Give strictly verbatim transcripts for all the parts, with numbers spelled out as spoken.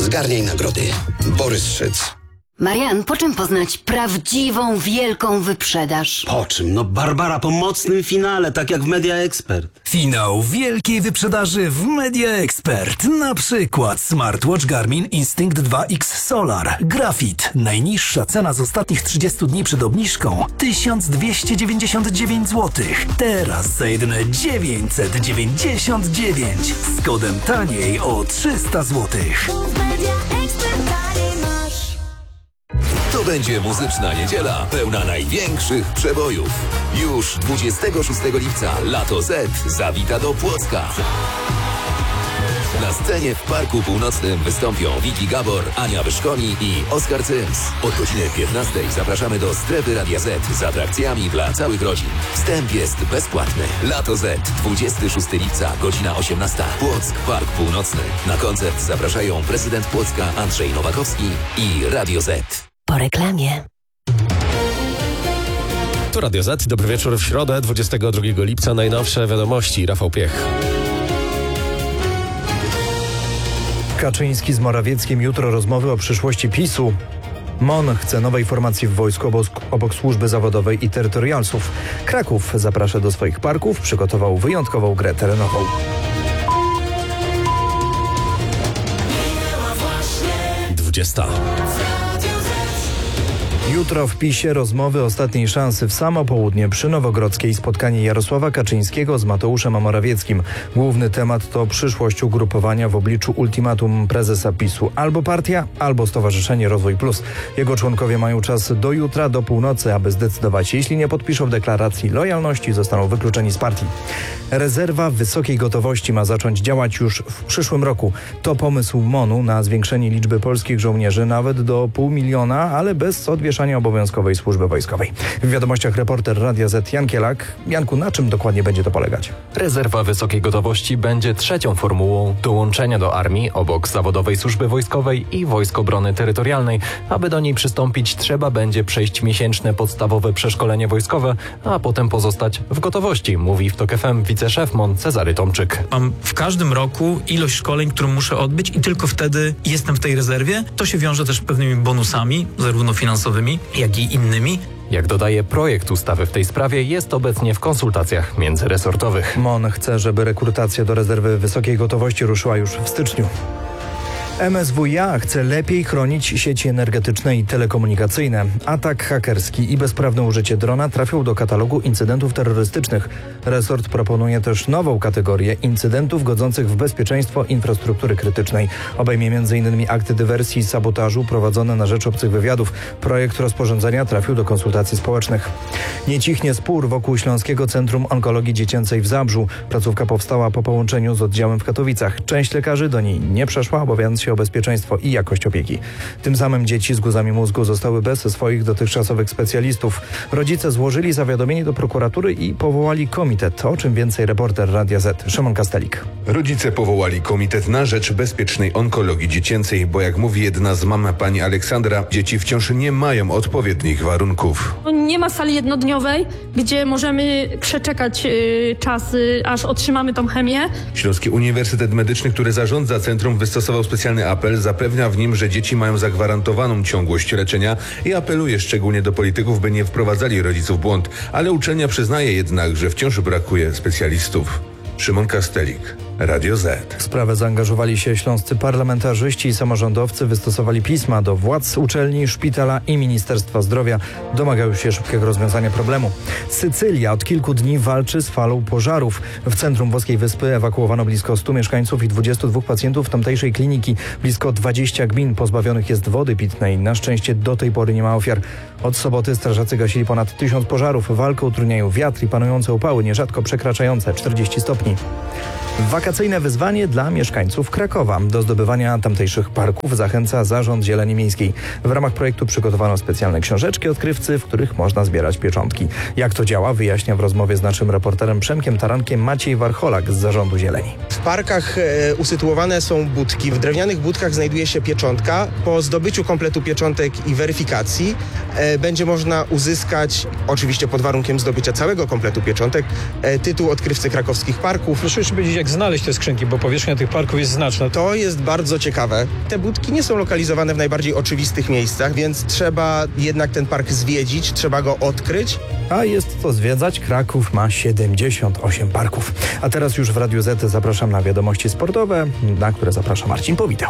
Zgarniaj nagrody. Borys Szyc. Marian, po czym poznać prawdziwą, wielką wyprzedaż? Po czym? No Barbara, po mocnym finale, tak jak w Media Expert. Finał wielkiej wyprzedaży w Media Expert. Na przykład smartwatch Garmin Instinct dwa X Solar. Grafit. Najniższa cena z ostatnich trzydziestu dni przed obniżką tysiąc dwieście dziewięćdziesiąt dziewięć złotych. Teraz za jedyne dziewięćset dziewięćdziesiąt dziewięć. Z kodem taniej o trzysta złotych. To będzie muzyczna niedziela pełna największych przebojów. Już dwudziestego szóstego lipca Lato Z zawita do Płocka. Na scenie w Parku Północnym wystąpią Wiki Gabor, Ania Wyszkoni i Oskar Cyms. Od godziny piętnastej zapraszamy do strefy Radia Z z atrakcjami dla całych rodzin. Wstęp jest bezpłatny. Lato Z, dwudziestego szóstego lipca, godzina osiemnasta. Płock, Park Północny. Na koncert zapraszają prezydent Płocka Andrzej Nowakowski i Radio Z. Po reklamie. Tu Radio Z. Dobry wieczór w środę, dwudziestego drugiego lipca. Najnowsze wiadomości. Rafał Piech. Kaczyński z Morawieckim. Jutro rozmowy o przyszłości PiSu. M O N chce nowej formacji w wojsku obok, obok służby zawodowej i terytorialsów. Kraków zaprasza do swoich parków. Przygotował wyjątkową grę terenową. dwudziesta. Jutro w PiSie rozmowy ostatniej szansy w samo południe przy Nowogrodzkiej. Spotkanie Jarosława Kaczyńskiego z Mateuszem Morawieckim. Główny temat to przyszłość ugrupowania w obliczu ultimatum prezesa PiSu. Albo partia, albo Stowarzyszenie Rozwój Plus. Jego członkowie mają czas do jutra, do północy, aby zdecydować. Jeśli nie podpiszą deklaracji lojalności, zostaną wykluczeni z partii. Rezerwa wysokiej gotowości ma zacząć działać już w przyszłym roku. To pomysł M O N-u na zwiększenie liczby polskich żołnierzy nawet do pół miliona, ale bez odwieszania obowiązkowej służby wojskowej. W wiadomościach reporter Radia Z Jan Kielak. Janku, na czym dokładnie będzie to polegać? Rezerwa wysokiej gotowości będzie trzecią formułą dołączenia do armii obok zawodowej służby wojskowej i Wojsk Obrony Terytorialnej. Aby do niej przystąpić, trzeba będzie przejść miesięczne podstawowe przeszkolenie wojskowe, a potem pozostać w gotowości, mówi w TOK F M wiceszef M O N Cezary Tomczyk. Mam w każdym roku ilość szkoleń, którą muszę odbyć i tylko wtedy jestem w tej rezerwie. To się wiąże też z pewnymi bonusami, zarówno finansowymi, jak i innymi. Jak dodaje, projekt ustawy w tej sprawie jest obecnie w konsultacjach międzyresortowych. M O N chce, żeby rekrutacja do rezerwy wysokiej gotowości ruszyła już w styczniu. M S W iA chce lepiej chronić sieci energetyczne i telekomunikacyjne. Atak hakerski i bezprawne użycie drona trafią do katalogu incydentów terrorystycznych. Resort proponuje też nową kategorię incydentów godzących w bezpieczeństwo infrastruktury krytycznej. Obejmie między innymi akty dywersji i sabotażu prowadzone na rzecz obcych wywiadów. Projekt rozporządzenia trafił do konsultacji społecznych. Nie cichnie spór wokół Śląskiego Centrum Onkologii Dziecięcej w Zabrzu. Placówka powstała po połączeniu z oddziałem w Katowicach. Część lekarzy do niej nie przeszła, obawiając się o bezpieczeństwo i jakość opieki. Tym samym dzieci z guzami mózgu zostały bez swoich dotychczasowych specjalistów. Rodzice złożyli zawiadomienie do prokuratury i powołali komitet. O czym więcej reporter Radia Z Szymon Kastelik. Rodzice powołali komitet na rzecz bezpiecznej onkologii dziecięcej, bo jak mówi jedna z mam pani Aleksandra, dzieci wciąż nie mają odpowiednich warunków. Nie ma sali jednodniowej, gdzie możemy przeczekać yy, czas, yy, aż otrzymamy tą chemię. Śląski Uniwersytet Medyczny, który zarządza centrum, wystosował specjalny apel. Zapewnia w nim, że dzieci mają zagwarantowaną ciągłość leczenia i apeluje szczególnie do polityków, by nie wprowadzali rodziców w błąd. Ale uczelnia przyznaje jednak, że wciąż brakuje specjalistów. Szymon Kastelik, Radio Z. W sprawę zaangażowali się śląscy parlamentarzyści i samorządowcy, wystosowali pisma do władz uczelni, szpitala i Ministerstwa Zdrowia. Domagają się szybkiego rozwiązania problemu. Sycylia od kilku dni walczy z falą pożarów. W centrum włoskiej wyspy ewakuowano blisko stu mieszkańców i dwudziestu dwóch pacjentów tamtejszej kliniki. Blisko dwadzieścia gmin pozbawionych jest wody pitnej. Na szczęście do tej pory nie ma ofiar. Od soboty strażacy gasili ponad tysiąc pożarów. Walkę utrudniają wiatr i panujące upały, nierzadko przekraczające czterdzieści stopni. Wakacyjne wyzwanie dla mieszkańców Krakowa. Do zdobywania tamtejszych parków zachęca Zarząd Zieleni Miejskiej. W ramach projektu przygotowano specjalne książeczki odkrywcy, w których można zbierać pieczątki. Jak to działa, wyjaśnia w rozmowie z naszym reporterem Przemkiem Tarankiem Maciej Warcholak z Zarządu Zieleni. W parkach e, usytuowane są budki. W drewnianych budkach znajduje się pieczątka. Po zdobyciu kompletu pieczątek i weryfikacji e, będzie można uzyskać, oczywiście pod warunkiem zdobycia całego kompletu pieczątek, e, tytuł odkrywcy krakowskich parków. Proszę już powiedzieć, jak znaleźć znaleźć te skrzynki, bo powierzchnia tych parków jest znaczna. To jest bardzo ciekawe. Te budki nie są lokalizowane w najbardziej oczywistych miejscach, więc trzeba jednak ten park zwiedzić, trzeba go odkryć. A jest co zwiedzać. Kraków ma siedemdziesiąt osiem parków. A teraz już w Radiu Z zapraszam na wiadomości sportowe, na które zaprasza Marcin Powitał.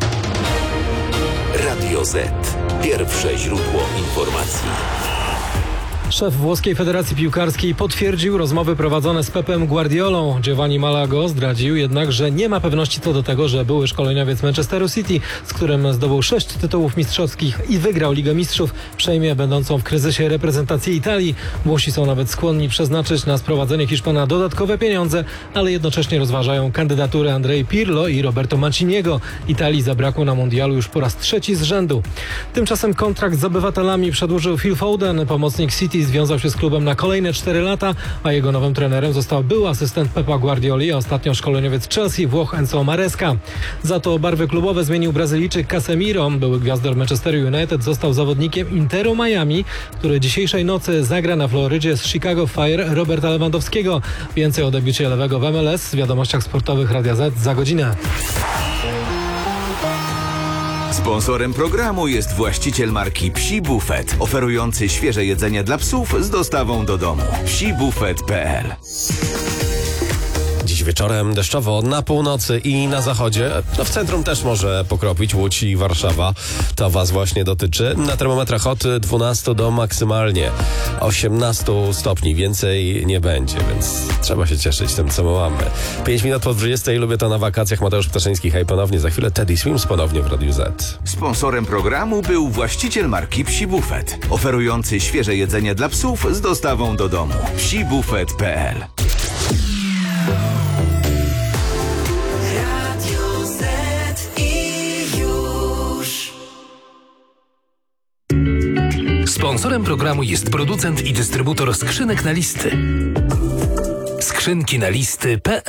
Radio Z. Pierwsze źródło informacji. Szef włoskiej Federacji Piłkarskiej potwierdził rozmowy prowadzone z Pepem Guardiolą. Giovanni Malago zdradził jednak, że nie ma pewności co do tego, że były szkoleniowiec Manchesteru City, z którym zdobył sześć tytułów mistrzowskich i wygrał Ligę Mistrzów, przejmie będącą w kryzysie reprezentację Italii. Włosi są nawet skłonni przeznaczyć na sprowadzenie Hiszpana dodatkowe pieniądze, ale jednocześnie rozważają kandydatury Andrei Pirlo i Roberto Manciniego. Italii zabrakło na mundialu już po raz trzeci z rzędu. Tymczasem kontrakt z obywatelami przedłużył Phil Foden. Pomocnik City związał się z klubem na kolejne cztery lata, a jego nowym trenerem został były asystent Pepa Guardioli, a ostatnio szkoleniowiec Chelsea Włoch Enzo Maresca. Za to barwy klubowe zmienił Brazylijczyk Casemiro. Były gwiazdor Manchester United został zawodnikiem Interu Miami, który dzisiejszej nocy zagra na Florydzie z Chicago Fire Roberta Lewandowskiego. Więcej o debiucie lewego w M L S w wiadomościach sportowych Radia Z za godzinę. Sponsorem programu jest właściciel marki Psi Buffet, oferujący świeże jedzenie dla psów z dostawą do domu. psi buffet kropka p l. Dziś wieczorem deszczowo na północy i na zachodzie. No w centrum też może pokropić, Łódź i Warszawa. To was właśnie dotyczy. Na termometrach od dwunastu do maksymalnie osiemnastu stopni. Więcej nie będzie, więc trzeba się cieszyć tym, co my mamy. pięć minut po dwudziestej. Lubię to na wakacjach. Mateusz Ptaszyński, hej ponownie. Za chwilę Teddy Swims ponownie w Radiu Z. Sponsorem programu był właściciel marki Psi Buffet, oferujący świeże jedzenie dla psów z dostawą do domu. psi buffet kropka p l. Sponsorem programu jest producent i dystrybutor skrzynek na listy. Skrzynki na listy kropka p